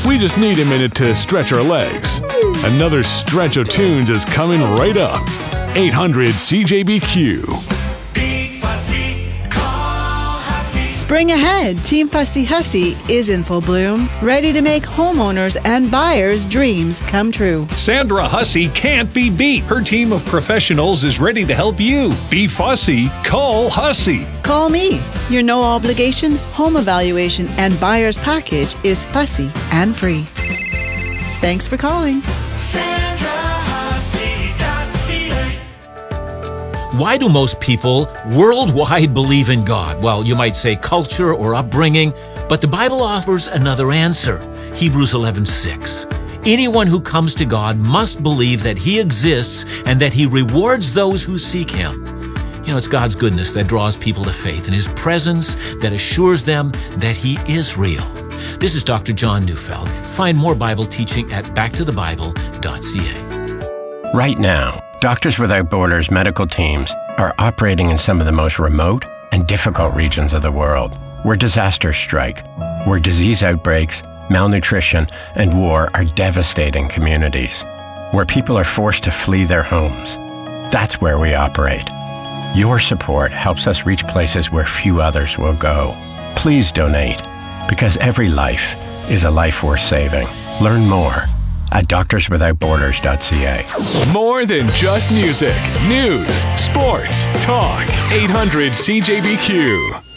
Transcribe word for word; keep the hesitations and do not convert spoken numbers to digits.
We just need a minute to stretch our legs. Another stretch of tunes is coming right up. eight hundred C J B Q. Spring ahead, Team Fussy Hussy is in full bloom, ready to make homeowners and buyers' dreams come true. Sandra Hussey can't be beat. Her team of professionals is ready to help you. Be fussy. Call Hussey. Call me. Your no-obligation home evaluation and buyer's package is fussy and free. Thanks for calling. Why do most people worldwide believe in God? Well, you might say culture or upbringing, but the Bible offers another answer. Hebrews eleven six. Anyone who comes to God must believe that He exists and that He rewards those who seek Him. You know, it's God's goodness that draws people to faith and His presence that assures them that He is real. This is Doctor John Neufeld. Find more Bible teaching at back to the bible dot c a. Right now, Doctors Without Borders medical teams are operating in some of the most remote and difficult regions of the world, where disasters strike, where disease outbreaks, malnutrition, and war are devastating communities, where people are forced to flee their homes. That's where we operate. Your support helps us reach places where few others will go. Please donate, because every life is a life worth saving. Learn more at doctors without borders dot c a. More than just music, news, sports, talk. eight hundred C J B Q.